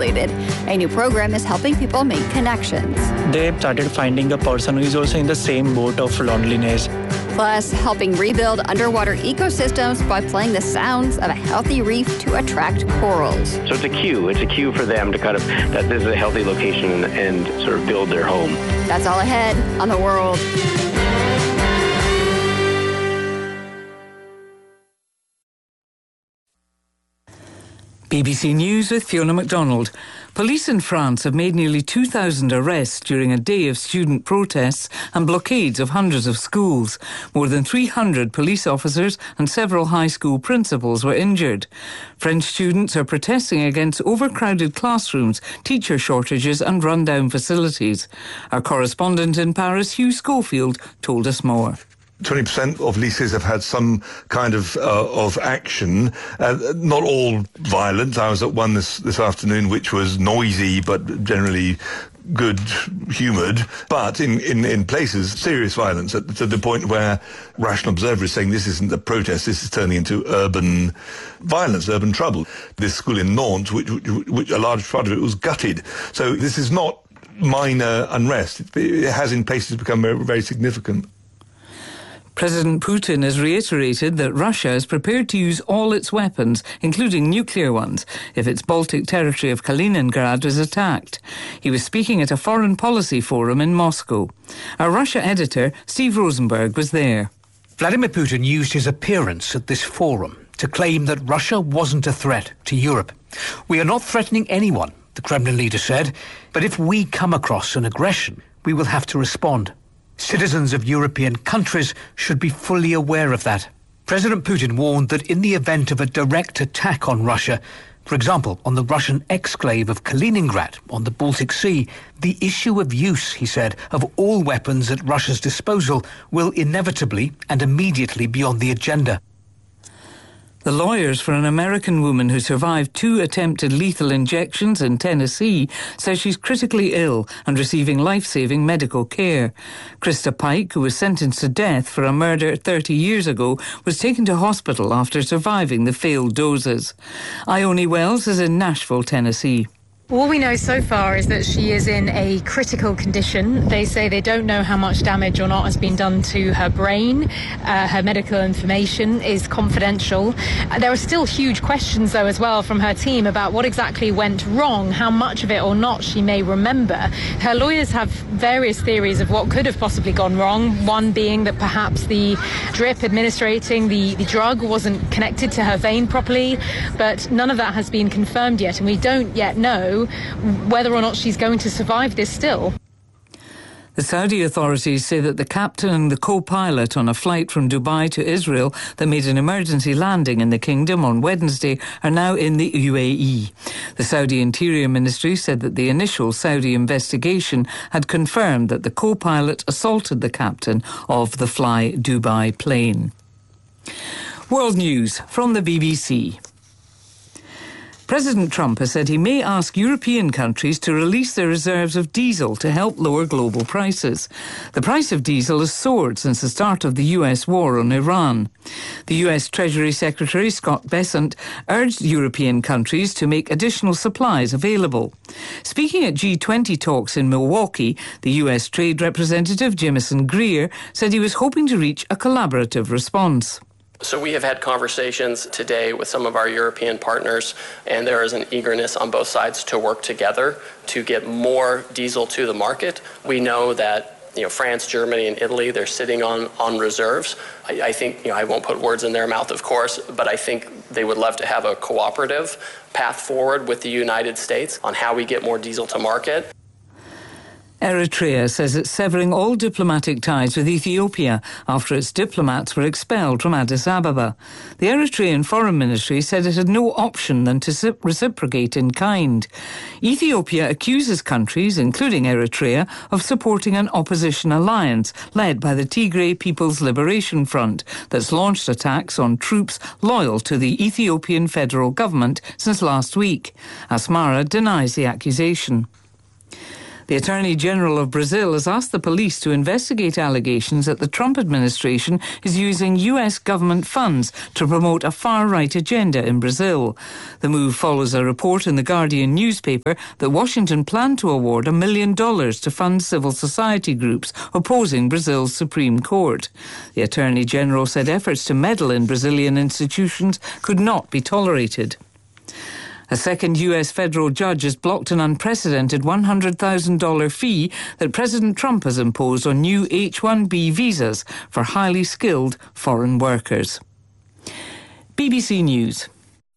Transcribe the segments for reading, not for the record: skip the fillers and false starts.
isolated. A new program is helping people make connections. They started finding a person who is also in the same boat of loneliness. Plus, helping rebuild underwater ecosystems by playing the sounds of a healthy reef to attract corals. So it's a cue. It's a cue for them to kind of, that this is a healthy location and sort of build their home. That's all ahead on The World. BBC News with Fiona MacDonald. Police in France have made nearly 2,000 arrests during a day of student protests and blockades of hundreds of schools. More than 300 police officers and several high school principals were injured. French students are protesting against overcrowded classrooms, teacher shortages and run-down facilities. Our correspondent in Paris, Hugh Schofield, told us more. 20% of lycées have had some kind of action, not all violent. I was at one this afternoon which was noisy but generally good-humoured, but in places serious violence to the point where Rational Observer is saying this isn't a protest, this is turning into urban violence, urban trouble. This school in Nantes, which a large part of it was gutted. So this is not minor unrest. It has in places become very, very significant. President Putin has reiterated that Russia is prepared to use all its weapons, including nuclear ones, if its Baltic territory of Kaliningrad is attacked. He was speaking at a foreign policy forum in Moscow. Our Russia editor, Steve Rosenberg, was there. Vladimir Putin used his appearance at this forum to claim that Russia wasn't a threat to Europe. "We are not threatening anyone," the Kremlin leader said, "but if we come across an aggression, we will have to respond. Citizens of European countries should be fully aware of that." President Putin warned that in the event of a direct attack on Russia, for example, on the Russian exclave of Kaliningrad on the Baltic Sea, the issue of use, he said, of all weapons at Russia's disposal will inevitably and immediately be on the agenda. The lawyers for an American woman who survived 2 attempted lethal injections in Tennessee say she's critically ill and receiving life-saving medical care. Krista Pike, who was sentenced to death for a murder 30 years ago, was taken to hospital after surviving the failed doses. Ione Wells is in Nashville, Tennessee. All we know so far is that she is in a critical condition. They say they don't know how much damage or not has been done to her brain. Her medical information is confidential. There are still huge questions, though, as well from her team about what exactly went wrong, how much of it or not she may remember. Her lawyers have various theories of what could have possibly gone wrong, one being that perhaps the drip administrating the drug wasn't connected to her vein properly, but none of that has been confirmed yet, and we don't yet know whether or not she's going to survive this still. The Saudi authorities say that the captain and the co-pilot on a flight from Dubai to Israel that made an emergency landing in the kingdom on Wednesday are now in the UAE. The Saudi Interior Ministry said that the initial Saudi investigation had confirmed that the co-pilot assaulted the captain of the Fly Dubai plane. World News from the BBC. President Trump has said he may ask European countries to release their reserves of diesel to help lower global prices. The price of diesel has soared since the start of the US war on Iran. The US Treasury Secretary Scott Bessent urged European countries to make additional supplies available. Speaking at G20 talks in Milwaukee, the US Trade Representative Jimison Greer said he was hoping to reach a collaborative response. So we have had conversations today with some of our European partners, and there is an eagerness on both sides to work together to get more diesel to the market. We know that France, Germany, and Italy, they're sitting on reserves. I think, I won't put words in their mouth, of course, but I think they would love to have a cooperative path forward with the United States on how we get more diesel to market. Eritrea says it's severing all diplomatic ties with Ethiopia after its diplomats were expelled from Addis Ababa. The Eritrean Foreign Ministry said it had no option than to reciprocate in kind. Ethiopia accuses countries, including Eritrea, of supporting an opposition alliance led by the Tigray People's Liberation Front that's launched attacks on troops loyal to the Ethiopian federal government since last week. Asmara denies the accusation. The Attorney General of Brazil has asked the police to investigate allegations that the Trump administration is using US government funds to promote a far-right agenda in Brazil. The move follows a report in the Guardian newspaper that Washington planned to award $1 million to fund civil society groups opposing Brazil's Supreme Court. The Attorney General said efforts to meddle in Brazilian institutions could not be tolerated. A second US federal judge has blocked an unprecedented $100,000 fee that President Trump has imposed on new H-1B visas for highly skilled foreign workers. BBC News.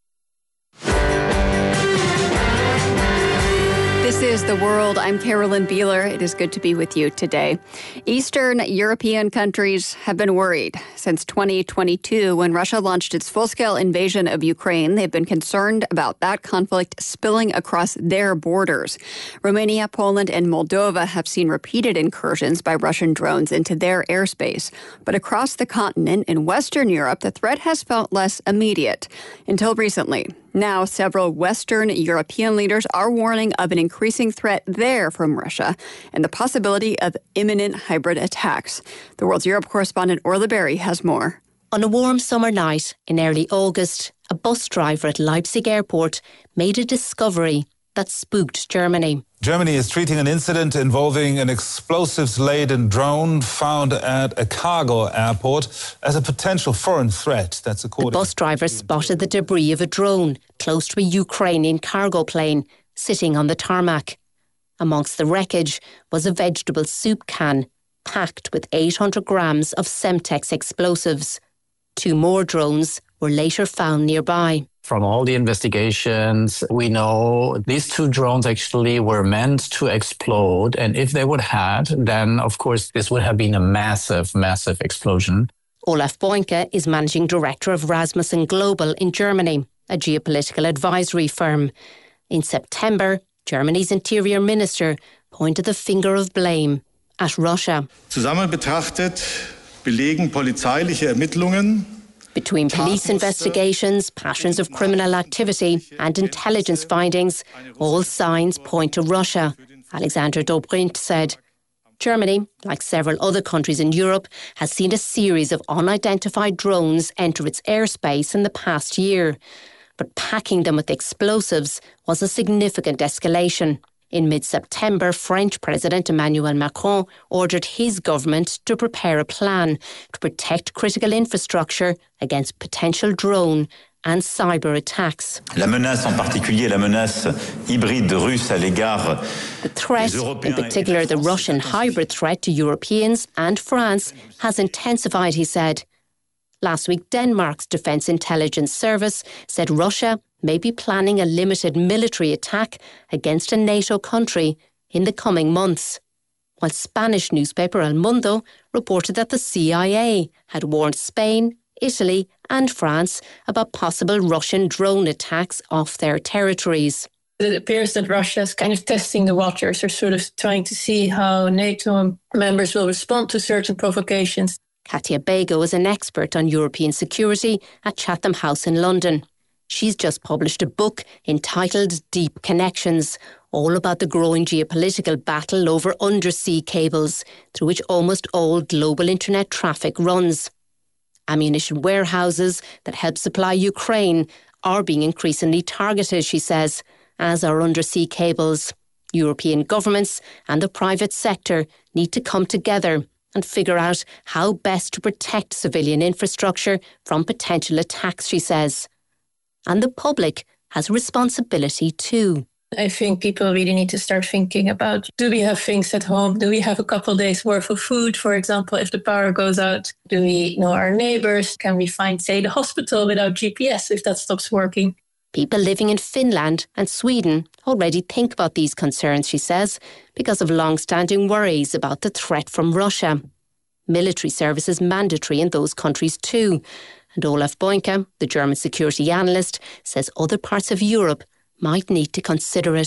This is The World. I'm Carolyn Beeler. It is good to be with you today. Eastern European countries have been worried. Since 2022, when Russia launched its full-scale invasion of Ukraine, they've been concerned about that conflict spilling across their borders. Romania, Poland, and Moldova have seen repeated incursions by Russian drones into their airspace. But across the continent, in Western Europe, the threat has felt less immediate until recently. Now, several Western European leaders are warning of an increasing threat there from Russia and the possibility of imminent hybrid attacks. The World's Europe correspondent Orla Berry has more. On a warm summer night in early August, a bus driver at Leipzig airport made a discovery that spooked Germany. Germany is treating an incident involving an explosives-laden drone found at a cargo airport as a potential foreign threat. That's according. The bus driver spotted the debris of a drone close to a Ukrainian cargo plane sitting on the tarmac. Amongst the wreckage was a vegetable soup can packed with 800 grams of Semtex explosives. 2 more drones were later found nearby. From all the investigations, we know these 2 drones actually were meant to explode. And if they would have, then of course this would have been a massive, massive explosion. Olaf Boinke is managing director of Rasmussen Global in Germany, a geopolitical advisory firm. In September, Germany's interior minister pointed the finger of blame at Russia. Zusammen betrachtet belegen polizeiliche Ermittlungen. Between police investigations, patterns of criminal activity and intelligence findings, all signs point to Russia, Alexander Dobrindt said. Germany, like several other countries in Europe, has seen a series of unidentified drones enter its airspace in the past year. But packing them with explosives was a significant escalation. In mid-September, French President Emmanuel Macron ordered his government to prepare a plan to protect critical infrastructure against potential drone and cyber attacks. La menace en particulier, la menace hybride russe à l'égard. The threat, in particular the Russian hybrid threat to Europeans and France, has intensified, he said. Last week, Denmark's Defence Intelligence Service said Russia may be planning a limited military attack against a NATO country in the coming months. While Spanish newspaper El Mundo reported that the CIA had warned Spain, Italy and France about possible Russian drone attacks off their territories. It appears that Russia is kind of testing the waters, or sort of trying to see how NATO members will respond to certain provocations. Katia Bego is an expert on European security at Chatham House in London. She's just published a book entitled Deep Connections, all about the growing geopolitical battle over undersea cables through which almost all global internet traffic runs. Ammunition warehouses that help supply Ukraine are being increasingly targeted, she says, as are undersea cables. European governments and the private sector need to come together and figure out how best to protect civilian infrastructure from potential attacks, she says. And the public has a responsibility too. I think people really need to start thinking about, do we have things at home? Do we have a couple of days worth of food, for example, if the power goes out? Do we know our neighbours? Can we find, say, the hospital without GPS if that stops working? People living in Finland and Sweden already think about these concerns, she says, because of long-standing worries about the threat from Russia. Military service is mandatory in those countries too. And Olaf Boinke, the German security analyst, says other parts of Europe might need to consider it.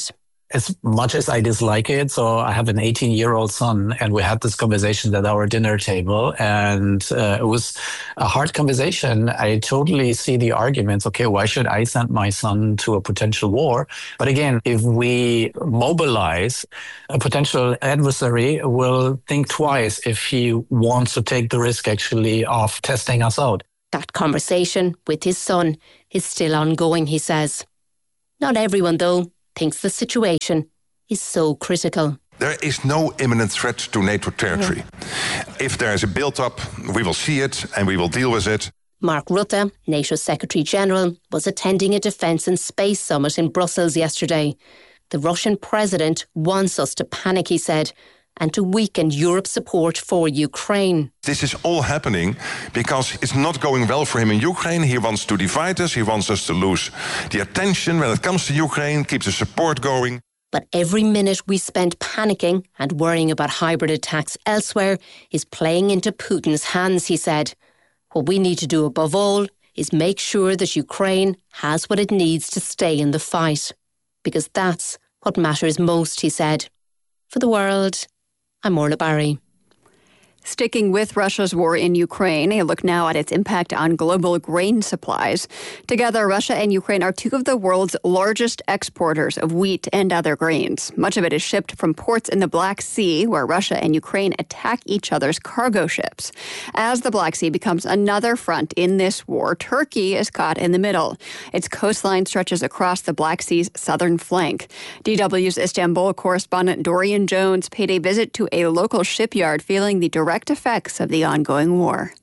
as much as I dislike it, so I have an 18-year-old son, and we had this conversation at our dinner table, and it was a hard conversation. I totally see the arguments. Okay, why should I send my son to a potential war? But again, if we mobilize, a potential adversary will think twice if he wants to take the risk actually of testing us out. That conversation with his son is still ongoing, he says. Not everyone, though, thinks the situation is so critical. There is no imminent threat to NATO territory. If there is a build-up, we will see it and we will deal with it. Mark Rutte, NATO's Secretary-General, was attending a defence and space summit in Brussels yesterday. The Russian president wants us to panic, he said, and to weaken Europe's support for Ukraine. This is all happening because it's not going well for him in Ukraine. He wants to divide us. He wants us to lose the attention when it comes to Ukraine, keep the support going. But every minute we spend panicking and worrying about hybrid attacks elsewhere is playing into Putin's hands, he said. What we need to do above all is make sure that Ukraine has what it needs to stay in the fight. Because that's what matters most, he said. For The World, I'm Orla Barry. Sticking with Russia's war in Ukraine, a look now at its impact on global grain supplies. Together, Russia and Ukraine are two of the world's largest exporters of wheat and other grains. Much of it is shipped from ports in the Black Sea, where Russia and Ukraine attack each other's cargo ships. As the Black Sea becomes another front in this war, Turkey is caught in the middle. Its coastline stretches across the Black Sea's southern flank. DW's Istanbul correspondent Dorian Jones paid a visit to a local shipyard feeling the direct effects of the ongoing war.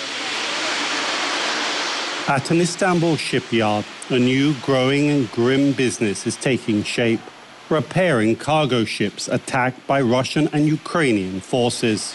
At an Istanbul shipyard, a new, growing and grim business is taking shape, repairing cargo ships attacked by Russian and Ukrainian forces.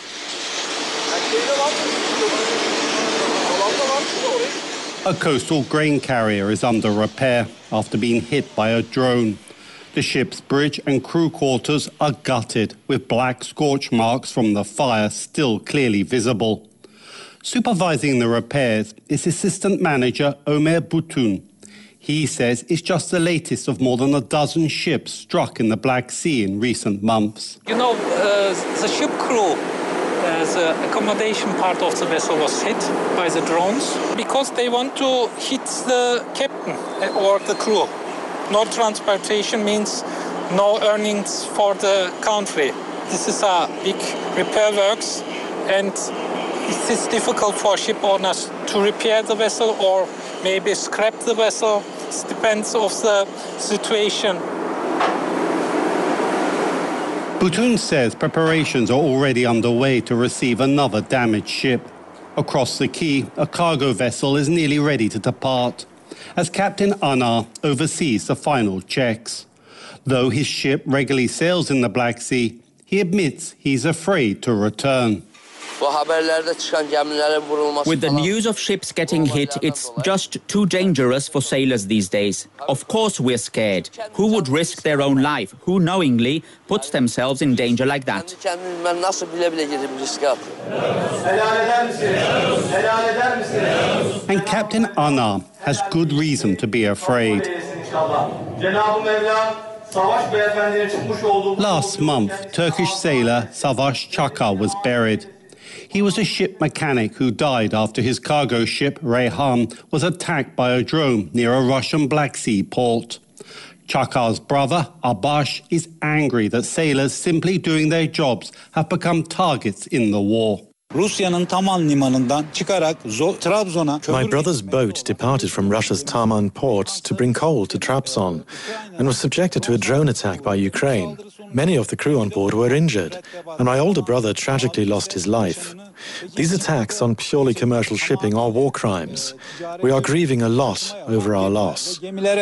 A coastal grain carrier is under repair after being hit by a drone. The ship's bridge and crew quarters are gutted, with black scorch marks from the fire still clearly visible. Supervising the repairs is Assistant Manager Ömer Butun. He says it's just the latest of more than a dozen ships struck in the Black Sea in recent months. You know, the ship crew, the accommodation part of the vessel was hit by the drones because they want to hit the captain or the crew. No transportation means no earnings for the country. This is a big repair works, and it is difficult for ship owners to repair the vessel or maybe scrap the vessel. It depends on the situation. Butun says preparations are already underway to receive another damaged ship. Across the quay, a cargo vessel is nearly ready to depart, as Captain Anar oversees the final checks. Though his ship regularly sails in the Black Sea, he admits he's afraid to return. With the news of ships getting hit, it's just too dangerous for sailors these days. Of course we're scared. Who would risk their own life? Who knowingly puts themselves in danger like that? And Captain Anar has good reason to be afraid. Last month, Turkish sailor Savaş Çakar was buried. He was a ship mechanic who died after his cargo ship, Reyhan, was attacked by a drone near a Russian Black Sea port. Çakar's brother, Abash, is angry that sailors simply doing their jobs have become targets in the war. My brother's boat departed from Russia's Taman port to bring coal to Trabzon and was subjected to a drone attack by Ukraine. Many of the crew on board were injured, and my older brother tragically lost his life. These attacks on purely commercial shipping are war crimes. We are grieving a lot over our loss.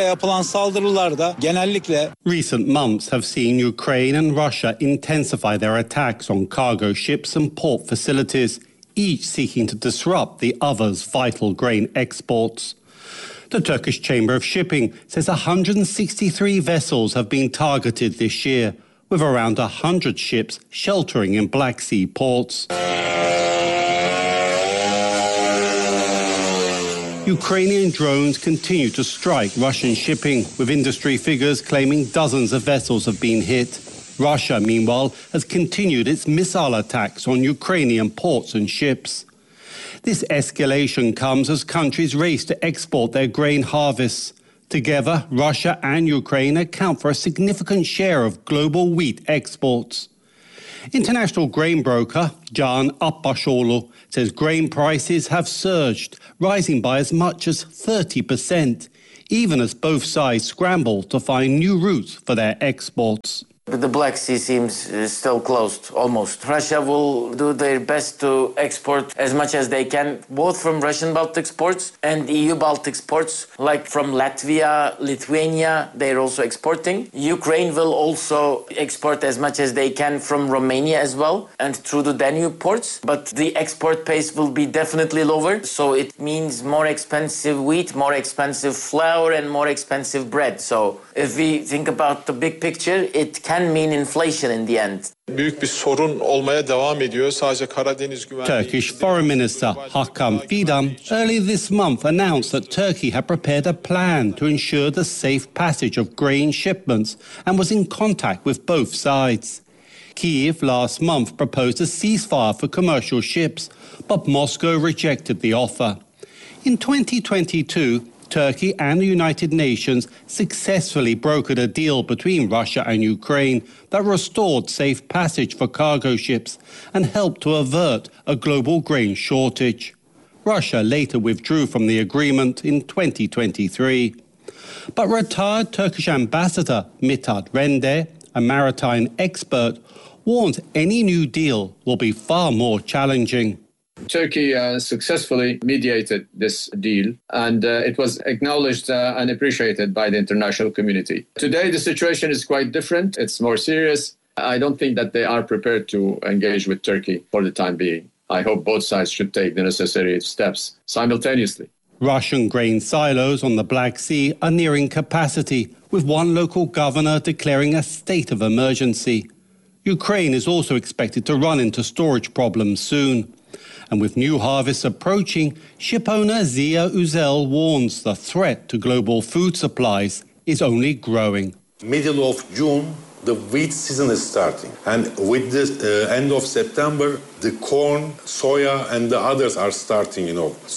Recent months have seen Ukraine and Russia intensify their attacks on cargo ships and port facilities, each seeking to disrupt the other's vital grain exports. The Turkish Chamber of Shipping says 163 vessels have been targeted this year, with around 100 ships sheltering in Black Sea Ukrainian drones continue to strike Russian shipping, with industry figures claiming dozens of vessels have been hit. Russia, meanwhile, has continued its missile attacks on Ukrainian ports and ships. This escalation comes as countries race to export their grain harvests. Together, Russia and Ukraine account for a significant share of global wheat exports. International grain broker Can Appashoglu says grain prices have surged, rising by as much as 30%, even as both sides scramble to find new routes for their exports. The Black Sea seems still closed, almost. Russia will do their best to export as much as they can, both from Russian Baltic ports and EU Baltic ports, like from Latvia, Lithuania, they're also exporting. Ukraine will also export as much as they can from Romania as well, and through the Danube ports. But the export pace will be definitely lower, so it means more expensive wheat, more expensive flour, and more expensive bread. So if we think about the big picture, it can mean inflation in the end. Turkish Foreign Minister Hakan Fidan earlier this month announced that Turkey had prepared a plan to ensure the safe passage of grain shipments and was in contact with both sides. Kyiv last month proposed a ceasefire for commercial ships, but Moscow rejected the offer. In 2022, Turkey and the United Nations successfully brokered a deal between Russia and Ukraine that restored safe passage for cargo ships and helped to avert a global grain shortage. Russia later withdrew from the agreement in 2023. But retired Turkish ambassador Mithat Rende, a maritime expert, warns any new deal will be far more challenging. Turkey successfully mediated this deal, and it was acknowledged and appreciated by the international community. Today, the situation is quite different. It's more serious. I don't think that they are prepared to engage with Turkey for the time being. I hope both sides should take the necessary steps simultaneously. Russian grain silos on the Black Sea are nearing capacity, with one local governor declaring a state of emergency. Ukraine is also expected to run into storage problems soon. And with new harvests approaching, shipowner Zia Uzel warns the threat to global food supplies is only growing. Middle of June, the wheat season is starting. And with the end of September, the corn, soya, and the others are starting,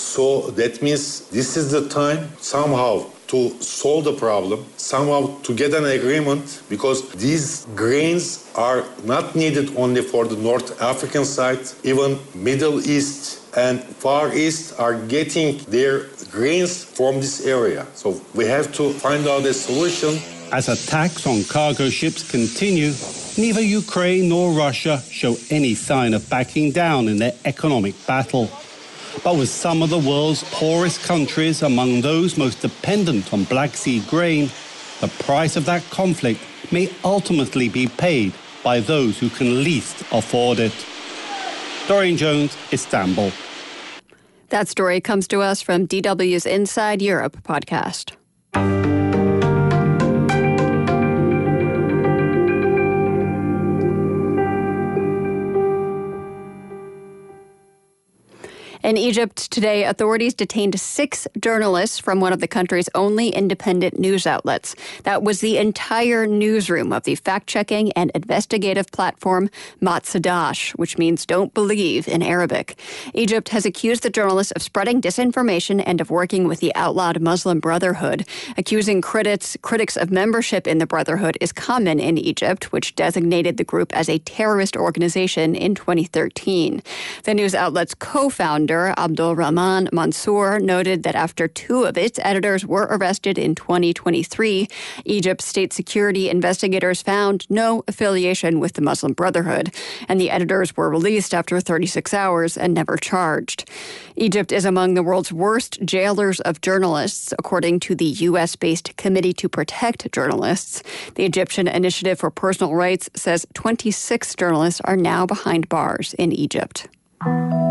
So that means this is the time somehow to solve the problem, somehow to get an agreement, because these grains are not needed only for the North African side. Even Middle East and Far East are getting their grains from this area. So we have to find out a solution. As attacks on cargo ships continue, neither Ukraine nor Russia show any sign of backing down in their economic battle. But with some of the world's poorest countries among those most dependent on Black Sea grain, the price of that conflict may ultimately be paid by those who can least afford it. Dorian Jones, Istanbul. That story comes to us from DW's Inside Europe podcast. In Egypt today, authorities detained 6 journalists from one of the country's only independent news outlets. That was the entire newsroom of the fact-checking and investigative platform Matsadash, which means don't believe in Arabic. Egypt has accused the journalists of spreading disinformation and of working with the outlawed Muslim Brotherhood. Accusing critics of membership in the Brotherhood is common in Egypt, which designated the group as a terrorist organization in 2013. The news outlet's co-founder, Abdul Rahman Mansour, noted that after 2 of its editors were arrested in 2023, Egypt's state security investigators found no affiliation with the Muslim Brotherhood, and the editors were released after 36 hours and never charged. Egypt is among the world's worst jailers of journalists, according to the U.S.-based Committee to Protect Journalists. The Egyptian Initiative for Personal Rights says 26 journalists are now behind bars in Egypt.